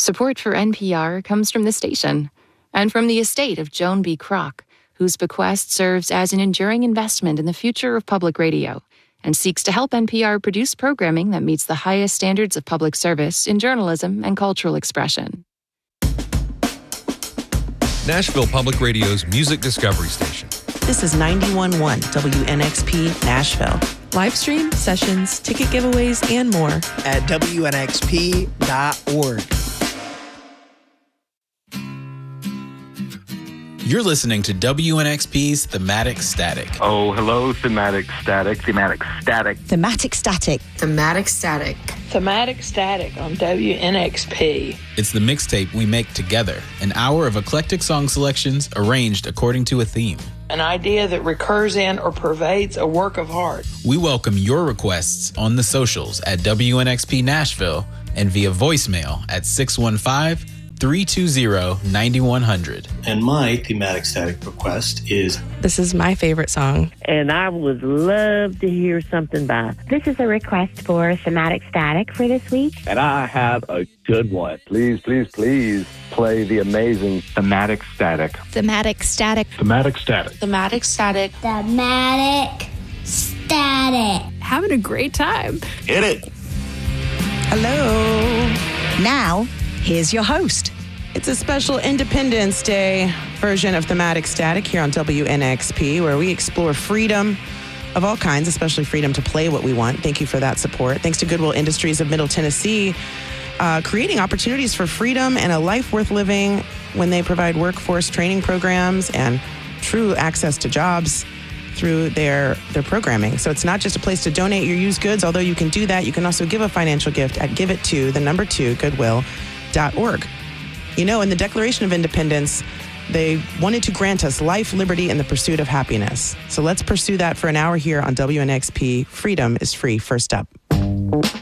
Support for NPR comes from the station and from the estate of Joan B. Kroc, whose bequest serves as an enduring investment in the future of public radio and seeks to help NPR produce programming that meets the highest standards of public service in journalism and cultural expression. Nashville Public Radio's music discovery station. This is 91.1 WNXP Nashville. Live stream, sessions, ticket giveaways, and more at WNXP.org. You're listening to WNXP's Thematic Static. Oh, hello, Thematic Static. Thematic Static. Thematic Static. Thematic Static. Thematic Static on WNXP. It's the mixtape we make together, an hour of eclectic song selections arranged according to a theme. An idea that recurs in or pervades a work of art. We welcome your requests on the socials at WNXP Nashville and via voicemail at 615-320-9100. And my Thematic Static request is... This is my favorite song. And I would love to hear something by... This is a request for Thematic Static for this week. And I have a good one. Please, please, please play the amazing Thematic Static. Thematic Static. Thematic Static. Thematic Static. Thematic Static. Having a great time. Hit it. Hello. Now, here's your host. It's a special Independence Day version of Thematic Static here on WNXP, where we explore freedom of all kinds, especially freedom to play what we want. Thank you for that support. Thanks to Goodwill Industries of Middle Tennessee, creating opportunities for freedom and a life worth living when they provide workforce training programs and true access to jobs through their programming. So it's not just a place to donate your used goods, although you can do that. You can also give a financial gift at giveit2goodwill.org. You know, in the Declaration of Independence, they wanted to grant us life, liberty, and the pursuit of happiness. So let's pursue that for an hour here on WNXP. Freedom is free. First up.